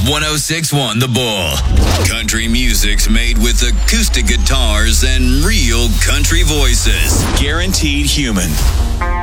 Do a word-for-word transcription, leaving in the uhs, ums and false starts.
one oh six point one The Bull. Country music's made with acoustic guitars and real country voices. Guaranteed human.